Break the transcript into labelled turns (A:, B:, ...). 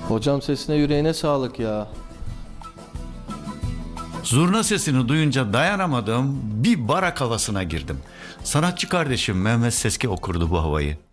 A: Hocam sesine yüreğine sağlık ya.
B: Zurna sesini duyunca dayanamadım, bir barak havasına girdim. Sanatçı kardeşim Mehmet Seski okurdu bu havayı.